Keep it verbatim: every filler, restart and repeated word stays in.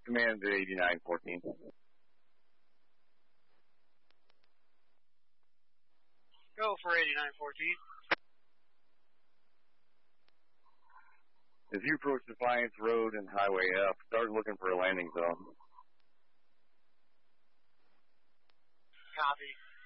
Command to eighty-nine fourteen. Go for eighty-nine fourteen. As you approach Defiance Road and Highway F, start looking for a landing zone. Copy.